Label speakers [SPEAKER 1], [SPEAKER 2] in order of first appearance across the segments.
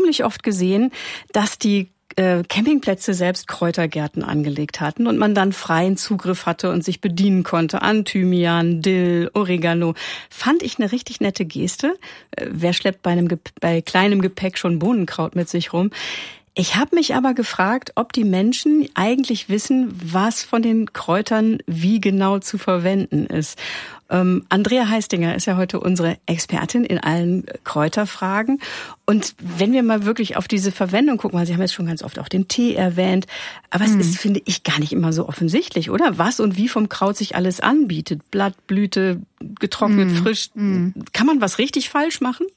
[SPEAKER 1] ziemlich oft gesehen, dass die Campingplätze selbst Kräutergärten angelegt hatten und man dann freien Zugriff hatte und sich bedienen konnte an Thymian, Dill, Oregano. Fand ich eine richtig nette Geste. Wer schleppt bei kleinem Gepäck schon Bohnenkraut mit sich rum? Ich habe mich aber gefragt, ob die Menschen eigentlich wissen, was von den Kräutern wie genau zu verwenden ist. Andrea Heistinger ist ja heute unsere Expertin in allen Kräuterfragen. Und wenn wir mal wirklich auf diese Verwendung gucken, weil Sie haben jetzt schon ganz oft auch den Tee erwähnt, aber es ist, finde ich, gar nicht immer so offensichtlich, oder? Was und wie vom Kraut sich alles anbietet. Blatt, Blüte, getrocknet, frisch. Kann man was richtig falsch machen?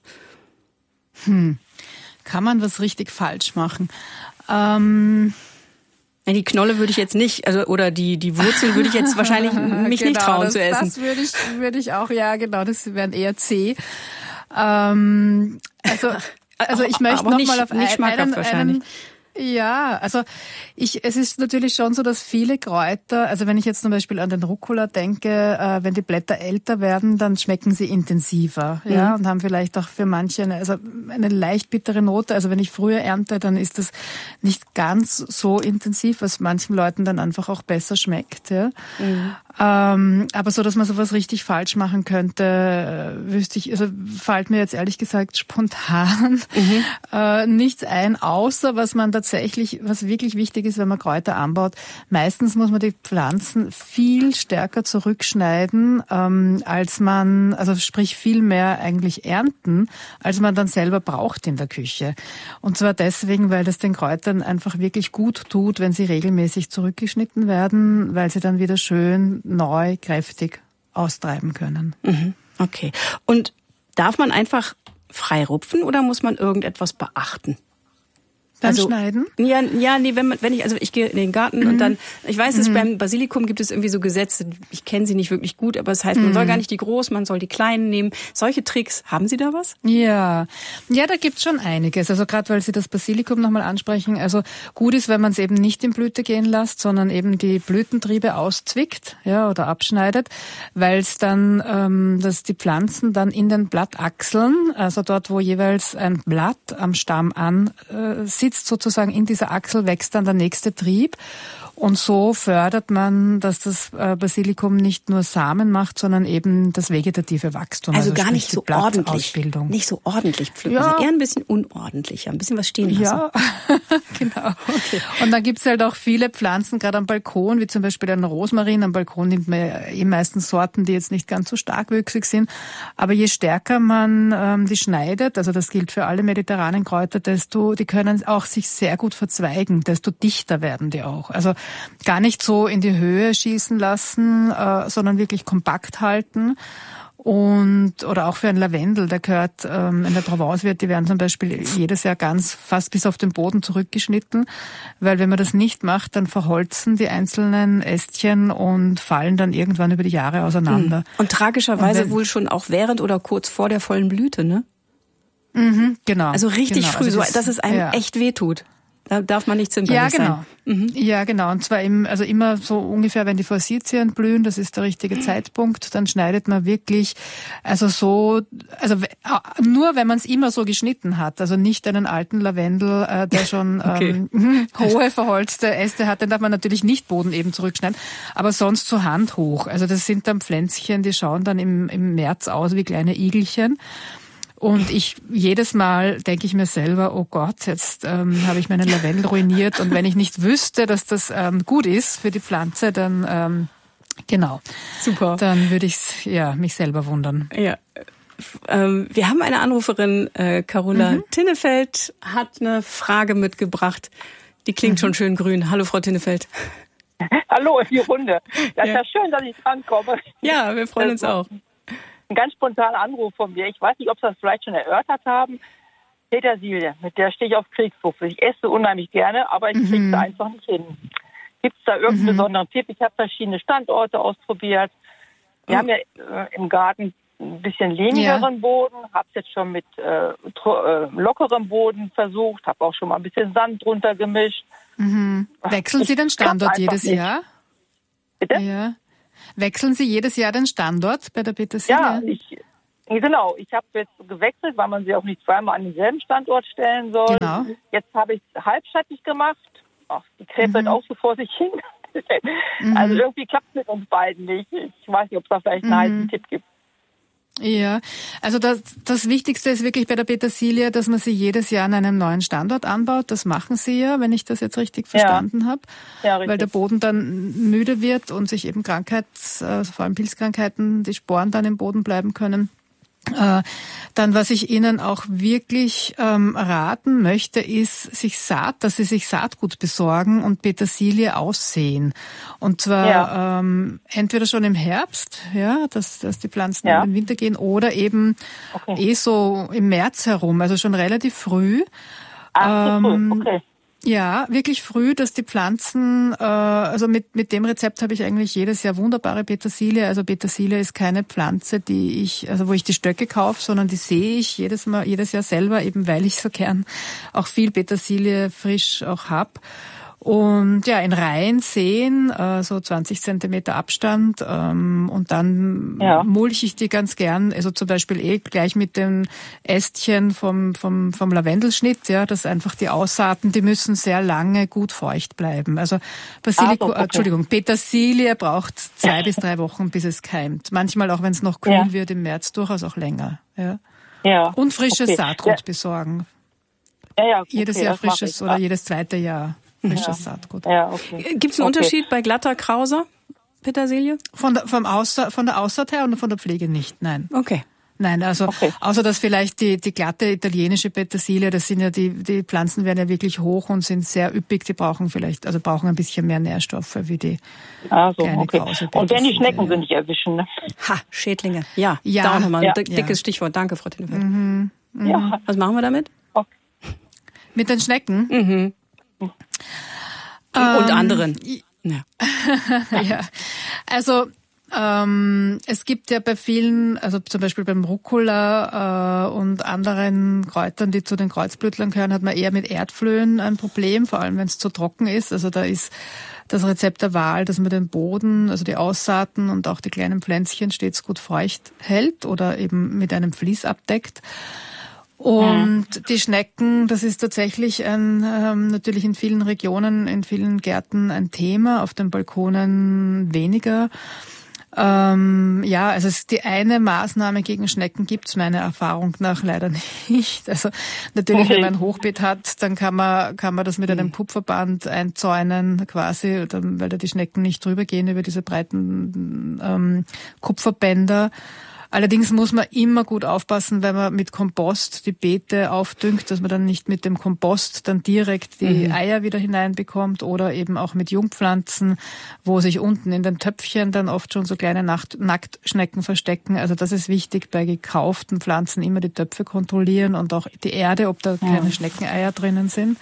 [SPEAKER 2] Kann man was richtig falsch machen?
[SPEAKER 1] Die Knolle würde ich jetzt nicht, also oder die Wurzeln würde ich jetzt wahrscheinlich mich nicht trauen zu essen.
[SPEAKER 2] Das würde ich auch, ja genau, das wären eher zäh. Also ich möchte nochmal auf einen ja, also es ist natürlich schon so, dass viele Kräuter, also wenn ich jetzt zum Beispiel an den Rucola denke, wenn die Blätter älter werden, dann schmecken sie intensiver, ja, und haben vielleicht auch für manche eine leicht bittere Note. Also wenn ich früher ernte, dann ist das nicht ganz so intensiv, was manchen Leuten dann einfach auch besser schmeckt, ja. Aber so, dass man sowas richtig falsch machen könnte, fällt mir jetzt ehrlich gesagt spontan nichts ein, außer was wirklich wichtig ist, wenn man Kräuter anbaut. Meistens muss man die Pflanzen viel stärker zurückschneiden, sprich viel mehr eigentlich ernten, als man dann selber braucht in der Küche. Und zwar deswegen, weil das den Kräutern einfach wirklich gut tut, wenn sie regelmäßig zurückgeschnitten werden, weil sie dann wieder schön neu, kräftig austreiben können.
[SPEAKER 1] Okay. Und darf man einfach frei rupfen oder muss man irgendetwas beachten?
[SPEAKER 2] Beim Schneiden?
[SPEAKER 1] Ja, nee, ich gehe in den Garten und dann, ich weiß, dass beim Basilikum gibt es irgendwie so Gesetze, ich kenne sie nicht wirklich gut, aber es heißt, man soll gar nicht die großen, man soll die kleinen nehmen. Solche Tricks, haben Sie da was?
[SPEAKER 2] Ja, da gibt's schon einiges. Also gerade weil Sie das Basilikum nochmal ansprechen, also gut ist, wenn man es eben nicht in Blüte gehen lässt, sondern eben die Blütentriebe auszwickt, ja, oder abschneidet, weil es dann, dass die Pflanzen dann in den Blattachseln, also dort, wo jeweils ein Blatt am Stamm sitzt, sozusagen in dieser Achsel wächst dann der nächste Trieb. Und so fördert man, dass das Basilikum nicht nur Samen macht, sondern eben das vegetative Wachstum.
[SPEAKER 1] Also gar nicht so ordentlich.
[SPEAKER 2] Nicht
[SPEAKER 1] so ordentlich pflücken,
[SPEAKER 2] ja.
[SPEAKER 1] Also eher ein bisschen unordentlicher, ein bisschen was stehen lassen.
[SPEAKER 2] Ja, genau. Okay. Und dann gibt's halt auch viele Pflanzen, gerade am Balkon, wie zum Beispiel ein Rosmarin. Am Balkon nimmt man ja meistens Sorten, die jetzt nicht ganz so starkwüchsig sind. Aber je stärker man die schneidet, also das gilt für alle mediterranen Kräuter, die können auch sich sehr gut verzweigen, desto dichter werden die auch. Also gar nicht so in die Höhe schießen lassen, sondern wirklich kompakt halten. Oder auch für einen Lavendel, der gehört in der Provence die werden zum Beispiel jedes Jahr ganz fast bis auf den Boden zurückgeschnitten, weil wenn man das nicht macht, dann verholzen die einzelnen Ästchen und fallen dann irgendwann über die Jahre auseinander.
[SPEAKER 1] Und tragischerweise wohl schon auch während oder kurz vor der vollen Blüte, ne?
[SPEAKER 2] Genau.
[SPEAKER 1] Also richtig früh, also so dass es einem echt wehtut. Da darf man nicht zimperlich sein.
[SPEAKER 2] Ja, genau. Und zwar immer so ungefähr, wenn die Forsythien blühen, das ist der richtige Zeitpunkt, dann schneidet man wirklich, nur wenn man es immer so geschnitten hat, also nicht einen alten Lavendel, der schon hohe verholzte Äste hat, den darf man natürlich nicht bodeneben zurückschneiden, aber sonst so handhoch. Also das sind dann Pflänzchen, die schauen dann im März aus wie kleine Igelchen. Und jedes Mal denke ich mir selber, oh Gott, jetzt habe ich meinen Lavendel ruiniert. Und wenn ich nicht wüsste, dass das gut ist für die Pflanze, dann
[SPEAKER 1] Super.
[SPEAKER 2] Dann würde ich mich selber wundern.
[SPEAKER 1] Ja. Wir haben eine Anruferin, Carola Tinnefeld, hat eine Frage mitgebracht. Die klingt schon schön grün. Hallo, Frau Tinnefeld.
[SPEAKER 3] Hallo in die Runde. Das ist ja schön, dass ich drankomme.
[SPEAKER 1] Ja, wir freuen uns auch.
[SPEAKER 3] Ein ganz spontaner Anruf von mir. Ich weiß nicht, ob Sie das vielleicht schon erörtert haben. Petersilie, mit der stehe ich auf Kriegsfuchs. Ich esse unheimlich gerne, aber ich kriege es einfach nicht hin. Gibt es da irgendeinen besonderen Tipp? Ich habe verschiedene Standorte ausprobiert. Wir haben ja im Garten ein bisschen lehnigeren Boden. Habe es jetzt schon mit lockerem Boden versucht. Habe auch schon mal ein bisschen Sand drunter gemischt.
[SPEAKER 2] Wechseln Sie den Standort jedes Jahr?
[SPEAKER 3] Bitte?
[SPEAKER 2] Ja. Wechseln Sie jedes Jahr den Standort bei der Petersilie?
[SPEAKER 3] Ja, Genau, ich habe jetzt gewechselt, weil man sie auch nicht zweimal an denselben Standort stellen soll.
[SPEAKER 2] Genau.
[SPEAKER 3] Jetzt habe ich es halbschattig gemacht. Ach, die kräpelt auch so vor sich hin. Also irgendwie klappt es mit uns beiden nicht. Ich weiß nicht, ob es da vielleicht einen heißen Tipp gibt.
[SPEAKER 2] Ja, also das Wichtigste ist wirklich bei der Petersilie, dass man sie jedes Jahr an einem neuen Standort anbaut. Das machen sie ja, wenn ich das jetzt richtig verstanden habe. Ja, richtig. Weil der Boden dann müde wird und sich eben vor allem Pilzkrankheiten, die Sporen dann im Boden bleiben können. Dann, was ich Ihnen auch wirklich raten möchte, ist, dass Sie sich Saatgut besorgen und Petersilie aussehen. Und zwar entweder schon im Herbst, ja, dass die Pflanzen in den Winter gehen, oder eben so im März herum, also schon relativ früh.
[SPEAKER 3] Ach, so früh, okay.
[SPEAKER 2] Ja, wirklich früh, dass die Pflanzen, also mit dem Rezept habe ich eigentlich jedes Jahr wunderbare Petersilie. Also Petersilie ist keine Pflanze, wo ich die Stöcke kaufe, sondern die sehe ich jedes Jahr selber, eben weil ich so gern auch viel Petersilie frisch auch hab. Und ja, in Reihen säen, so 20 Zentimeter Abstand, und dann mulche ich die ganz gern, also zum Beispiel gleich mit den Ästchen vom Lavendelschnitt, ja, dass einfach die Aussaaten, die müssen sehr lange gut feucht bleiben. Also Petersilie braucht 2 bis 3 Wochen, bis es keimt. Manchmal auch, wenn es noch kühl wird im März, durchaus auch länger. Ja. Und frisches Saatgut besorgen. Ja, jedes Jahr frisches oder jedes zweite Jahr. Frisches Saatgut.
[SPEAKER 1] Ja, okay. Gibt es einen Unterschied bei glatter, krauser Petersilie?
[SPEAKER 2] Von der Aussaat her und von der Pflege nicht, nein.
[SPEAKER 1] Okay.
[SPEAKER 2] Nein, also außer dass vielleicht die glatte italienische Petersilie, das sind ja die Pflanzen werden ja wirklich hoch und sind sehr üppig, die brauchen ein bisschen mehr Nährstoffe wie die kleine krause Petersilie.
[SPEAKER 3] Und wenn die Schnecken sind nicht erwischen, ne?
[SPEAKER 1] Schädlinge. Ja. Da auch nochmal ein dickes Stichwort. Danke, Frau Tinnefeld. Ja. Was machen wir damit? Okay.
[SPEAKER 2] Mit den Schnecken?
[SPEAKER 1] Und anderen. Ja.
[SPEAKER 2] Ja, also es gibt ja bei vielen, also zum Beispiel beim Rucola und anderen Kräutern, die zu den Kreuzblütlern gehören, hat man eher mit Erdflöhen ein Problem, vor allem wenn es zu trocken ist. Also da ist das Rezept der Wahl, dass man den Boden, also die Aussaaten und auch die kleinen Pflänzchen stets gut feucht hält oder eben mit einem Vlies abdeckt. Und die Schnecken, das ist tatsächlich natürlich in vielen Regionen, in vielen Gärten ein Thema, auf den Balkonen weniger. Also die eine Maßnahme gegen Schnecken gibt's meiner Erfahrung nach leider nicht. Also natürlich, wenn man ein Hochbeet hat, dann kann man das mit einem Kupferband einzäunen quasi, weil da die Schnecken nicht drüber gehen über diese breiten Kupferbänder. Allerdings muss man immer gut aufpassen, wenn man mit Kompost die Beete aufdüngt, dass man dann nicht mit dem Kompost dann direkt die Eier wieder hineinbekommt oder eben auch mit Jungpflanzen, wo sich unten in den Töpfchen dann oft schon so kleine Nacktschnecken verstecken. Also das ist wichtig, bei gekauften Pflanzen immer die Töpfe kontrollieren und auch die Erde, ob da keine Schneckeneier drinnen sind.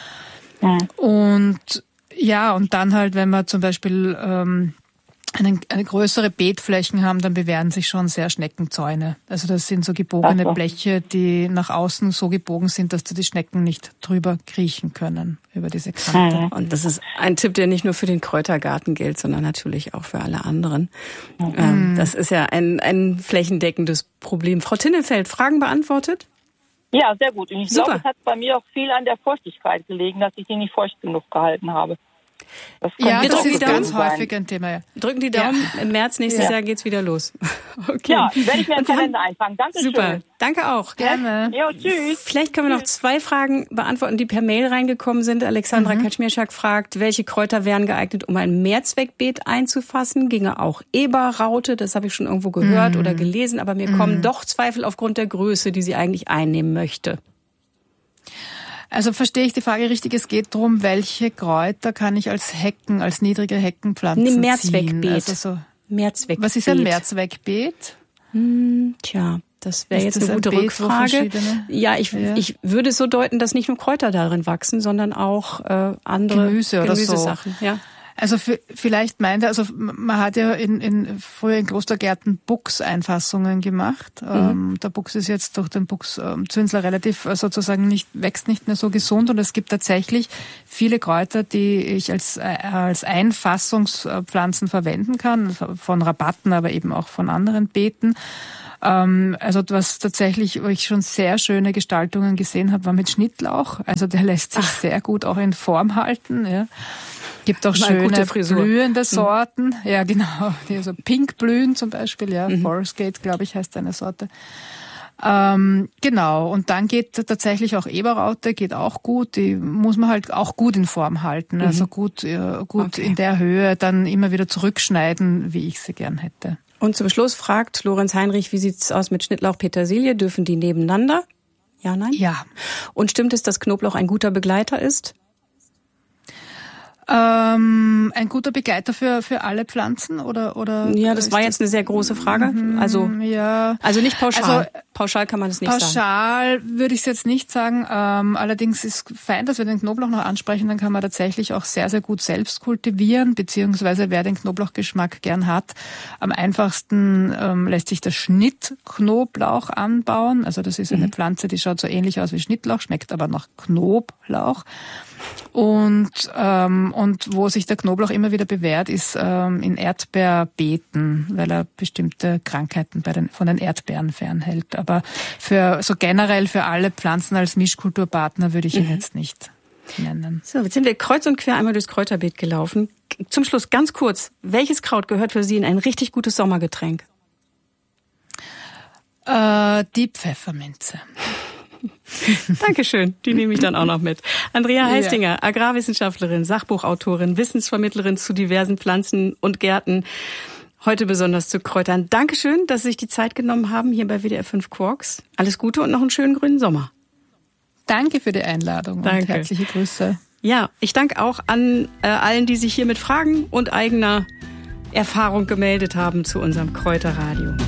[SPEAKER 2] Und dann halt, wenn man zum Beispiel eine größere Beetflächen haben, dann bewähren sich schon sehr Schneckenzäune. Also das sind so gebogene Bleche, die nach außen so gebogen sind, dass die Schnecken nicht drüber kriechen können über diese Kante.
[SPEAKER 1] Und das ist ein Tipp, der nicht nur für den Kräutergarten gilt, sondern natürlich auch für alle anderen. Das ist ja ein flächendeckendes Problem. Frau Tinnefeld, Fragen beantwortet?
[SPEAKER 3] Ja, sehr gut. Und ich glaube, es hat bei mir auch viel an der Feuchtigkeit gelegen, dass ich die nicht feucht genug gehalten habe.
[SPEAKER 2] Das ist ganz häufig ein Thema. Ja.
[SPEAKER 1] Drücken die Daumen, im März nächstes Jahr geht's wieder los.
[SPEAKER 3] Okay. Ja, werde ich mir einen Kalender einfangen. Danke schön.
[SPEAKER 1] Super, danke auch.
[SPEAKER 2] Gerne.
[SPEAKER 3] Jo, tschüss.
[SPEAKER 1] Vielleicht können wir noch 2 Fragen beantworten, die per Mail reingekommen sind. Alexandra Kaczmierczak fragt, welche Kräuter wären geeignet, um ein Mehrzweckbeet einzufassen? Ginge auch Eberraute, das habe ich schon irgendwo gehört oder gelesen, aber mir kommen doch Zweifel aufgrund der Größe, die sie eigentlich einnehmen möchte.
[SPEAKER 2] Also verstehe ich die Frage richtig, es geht darum, welche Kräuter kann ich als niedrige Heckenpflanzen ziehen?
[SPEAKER 1] Mehrzweckbeet.
[SPEAKER 2] Also
[SPEAKER 1] Mehrzweckbeet.
[SPEAKER 2] Was ist ein Mehrzweckbeet?
[SPEAKER 1] Das wäre jetzt eine gute Rückfrage. Ja, ich würde es so deuten, dass nicht nur Kräuter darin wachsen, sondern auch andere Gemüsesachen. Ja.
[SPEAKER 2] Also vielleicht meint er, also man hat ja früher in Klostergärten Buchseinfassungen gemacht. Der Buchs ist jetzt durch den Buchszünsler relativ sozusagen wächst nicht mehr so gesund und es gibt tatsächlich viele Kräuter, die ich als Einfassungspflanzen verwenden kann, von Rabatten, aber eben auch von anderen Beeten. Also was tatsächlich, wo ich schon sehr schöne Gestaltungen gesehen habe, war mit Schnittlauch. Also der lässt sich sehr gut auch in Form halten. Ja. Gibt auch schöne blühende Sorten. Ja, genau. Die so pink blühen zum Beispiel. Ja, Forest Gate, glaube ich, heißt eine Sorte. Genau. Und dann geht tatsächlich auch Eberraute, geht auch gut. Die muss man halt auch gut in Form halten. Also gut in der Höhe, dann immer wieder zurückschneiden, wie ich sie gern hätte.
[SPEAKER 1] Und zum Schluss fragt Lorenz Heinrich, wie sieht's aus mit Schnittlauch, Petersilie? Dürfen die nebeneinander? Ja, nein?
[SPEAKER 2] Ja.
[SPEAKER 1] Und stimmt es, dass Knoblauch ein guter Begleiter ist?
[SPEAKER 2] Ein guter Begleiter für alle Pflanzen oder?
[SPEAKER 1] Ja, das war jetzt eine sehr große Frage. Also nicht pauschal. Also, pauschal kann man es nicht sagen.
[SPEAKER 2] Pauschal würde ich es jetzt nicht sagen. Allerdings ist fein, dass wir den Knoblauch noch ansprechen. Dann kann man tatsächlich auch sehr, sehr gut selbst kultivieren, beziehungsweise wer den Knoblauchgeschmack gern hat. Am einfachsten lässt sich der Schnittknoblauch anbauen. Also das ist eine Pflanze, die schaut so ähnlich aus wie Schnittlauch, schmeckt aber nach Knoblauch. Und wo sich der Knoblauch immer wieder bewährt, ist in Erdbeerbeeten, weil er bestimmte Krankheiten von den Erdbeeren fernhält. Aber generell für alle Pflanzen als Mischkulturpartner würde ich ihn jetzt nicht nennen.
[SPEAKER 1] So, jetzt sind wir kreuz und quer einmal durchs Kräuterbeet gelaufen. Zum Schluss ganz kurz, welches Kraut gehört für Sie in ein richtig gutes Sommergetränk?
[SPEAKER 2] Die Pfefferminze.
[SPEAKER 1] Dankeschön, die nehme ich dann auch noch mit. Andrea Heistinger, Agrarwissenschaftlerin, Sachbuchautorin, Wissensvermittlerin zu diversen Pflanzen und Gärten, heute besonders zu Kräutern. Dankeschön, dass Sie sich die Zeit genommen haben hier bei WDR 5 Quarks. Alles Gute und noch einen schönen grünen Sommer.
[SPEAKER 2] Danke für die Einladung und herzliche Grüße.
[SPEAKER 1] Ja, ich danke auch an allen, die sich hier mit Fragen und eigener Erfahrung gemeldet haben zu unserem Kräuterradio.